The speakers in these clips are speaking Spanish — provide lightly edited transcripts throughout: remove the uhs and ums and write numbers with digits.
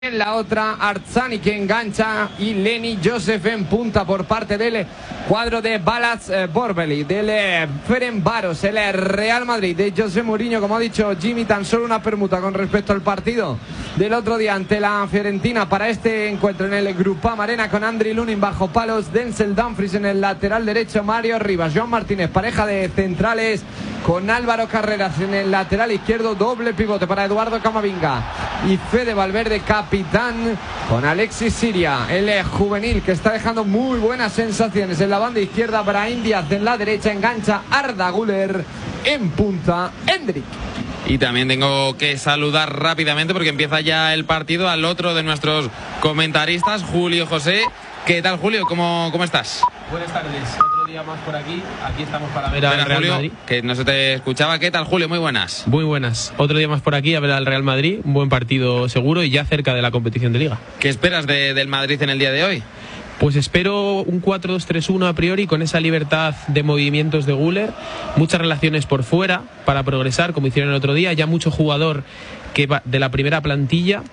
En la otra, Arzani que engancha y Lenny Joseph en punta por parte del cuadro de Balas Borbeli, del Ferencváros, el Real Madrid de José Mourinho. Como ha dicho Jimmy, tan solo una permuta con respecto al partido del otro día ante la Fiorentina para este encuentro en el Groupama Arena, con Andriy Lunin bajo palos, Denzel Dumfries en el lateral derecho, Mario Rivas, Joan Martínez, pareja de centrales con Álvaro Carreras en el lateral izquierdo, doble pivote para Eduardo Camavinga y Fede Valverde, capitán, con Alexis Siria, el juvenil que está dejando muy buenas sensaciones en la banda izquierda. Brahim Díaz en la derecha, engancha Arda Güler, en punta Endrick. Y también tengo que saludar rápidamente, porque empieza ya el partido, al otro de nuestros comentaristas, Julio José. ¿Qué tal, Julio? ¿Cómo estás? Buenas tardes, otro día más por aquí. Aquí estamos para ver al Real Julio, Madrid. Que no se te escuchaba. ¿Qué tal, Julio? Muy buenas. Muy buenas. Otro día más por aquí a ver al Real Madrid. Un buen partido seguro y ya cerca de la competición de Liga. ¿Qué esperas del Madrid en el día de hoy? Pues espero un 4-2-3-1 a priori, con esa libertad de movimientos de Güler, muchas relaciones por fuera para progresar, como hicieron el otro día, ya mucho jugador que va de la primera plantilla.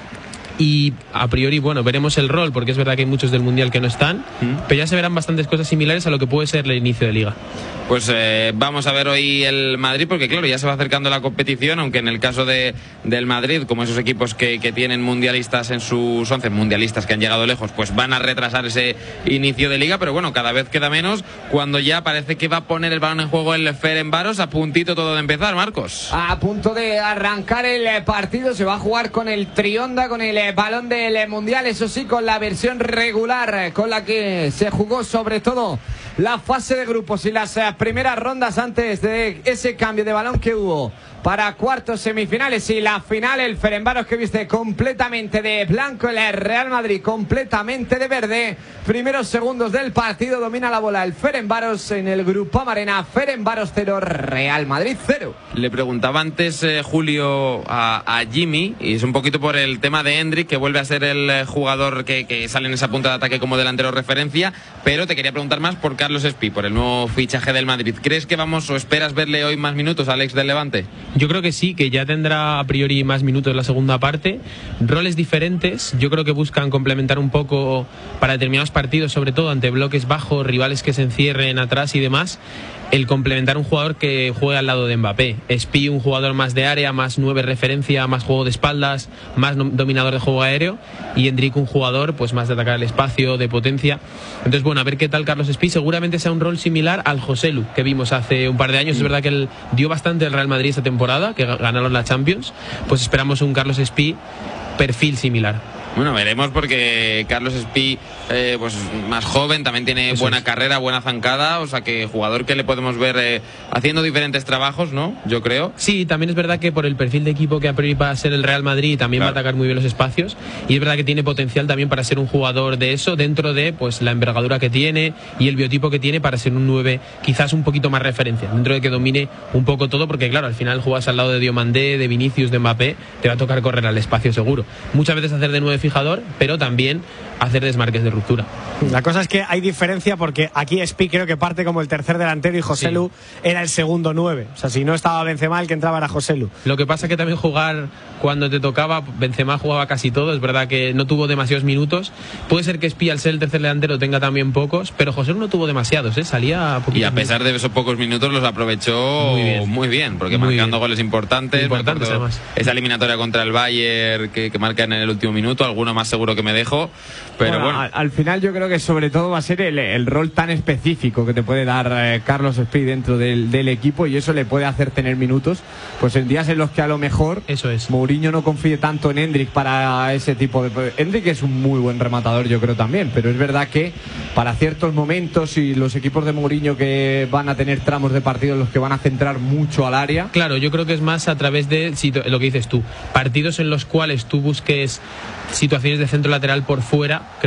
Y a priori, bueno, veremos el rol, porque es verdad que hay muchos del Mundial que no están, pero ya se verán bastantes cosas similares a lo que puede ser el inicio de Liga. Pues vamos a ver hoy el Madrid, porque claro, ya se va acercando la competición, aunque en el caso del Madrid, como esos equipos que tienen mundialistas en sus 11, mundialistas que han llegado lejos, pues van a retrasar ese inicio de Liga, pero bueno, cada vez queda menos, cuando ya parece que va a poner el balón en juego el Ferencváros, a puntito todo de empezar, Marcos. A punto de arrancar el partido, se va a jugar con el Trionda, con el balón del Mundial, eso sí, con la versión regular con la que se jugó sobre todo la fase de grupos y las primeras rondas antes de ese cambio de balón que hubo para cuartos, semifinales y la final. El Ferencváros, que viste completamente de blanco, el Real Madrid completamente de verde. Primeros segundos del partido, domina la bola el Ferencváros en el Groupama Arena. Ferencváros 0, Real Madrid 0. Le preguntaba antes, Julio, a Jimmy, y es un poquito por el tema de Endrick, que vuelve a ser el jugador que sale en esa punta de ataque como delantero referencia, pero te quería preguntar más por Carlos Espí, por el nuevo fichaje del Madrid. ¿Crees que vamos o esperas verle hoy más minutos a Alex del Levante? Yo creo que sí, que ya tendrá a priori más minutos en la segunda parte, roles diferentes. Yo creo que buscan complementar un poco para determinados partidos, sobre todo ante bloques bajos, rivales que se encierren atrás y demás, el complementar un jugador que juegue al lado de Mbappé. Espí, un jugador más de área, más 9 referencia, más juego de espaldas, más dominador de juego aéreo, y Endrick, un jugador pues más de atacar el espacio, de potencia. Entonces, bueno, a ver qué tal Carlos Espí. Seguramente sea un rol similar al Joselu que vimos hace un par de años. Es verdad que él dio bastante al Real Madrid esta temporada, que ganaron la Champions. Pues esperamos un Carlos Espí perfil similar. Bueno, veremos, porque Carlos Espí, pues más joven, también tiene buena carrera, buena zancada, o sea que jugador que le podemos ver haciendo diferentes trabajos, ¿no? Yo creo. Sí, también es verdad que por el perfil de equipo que a priori va a ser el Real Madrid, también va a atacar muy bien los espacios, y es verdad que tiene potencial también para ser un jugador de eso, dentro de pues la envergadura que tiene y el biotipo que tiene para ser un 9, quizás un poquito más referencia, dentro de que domine un poco todo, porque claro, al final juegas al lado de Diomandé, de Vinicius, de Mbappé, te va a tocar correr al espacio seguro. Muchas veces hacer de 9 fijador, pero también hacer desmarques de ruptura. La cosa es que hay diferencia, porque aquí Espí creo que parte como el tercer delantero y Joselu era el segundo 9. O sea, si no estaba Benzema, el que entraba era Joselu. Lo que pasa es que también jugar cuando te tocaba, Benzema jugaba casi todo, es verdad que no tuvo demasiados minutos. Puede ser que Espí, al ser el tercer delantero, tenga también pocos, pero Joselu no tuvo demasiados, salía poquito. Y a pesar de esos pocos minutos los aprovechó muy bien, porque marcando goles importantes además. Esa eliminatoria contra el Bayern que marcan en el último minuto, alguno más seguro que me dejo, pero bueno. Al final yo creo que sobre todo va a ser el rol tan específico que te puede dar Carlos Espí dentro del equipo, y eso le puede hacer tener minutos pues en días en los que a lo mejor Mourinho no confíe tanto en Endrick para ese tipo de... Endrick es un muy buen rematador, yo creo también, pero es verdad que para ciertos momentos, y los equipos de Mourinho que van a tener tramos de partido en los que van a centrar mucho al área. Claro, yo creo que es más a través de lo que dices tú, partidos en los cuales tú busques situaciones de centro lateral por fuera, creo que encaja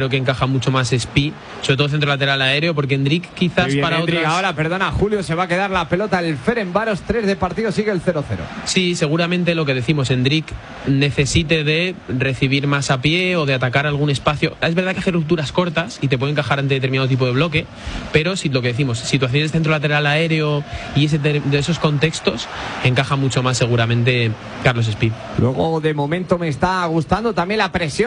mucho más Spi, sobre todo centro lateral aéreo, porque Endrick quizás Muy bien, para Endrick. otras... Ahora, perdona, Julio, se va a quedar la pelota el Ferencváros, 3 de partido, sigue el 0-0. Sí, seguramente lo que decimos, Endrick necesite de recibir más a pie o de atacar algún espacio. Es verdad que hace rupturas cortas y te puede encajar ante determinado tipo de bloque, pero si lo que decimos, situaciones de centro lateral aéreo y de esos contextos, encaja mucho más seguramente Carlos Spi. Luego, de momento, me está gustando también la presión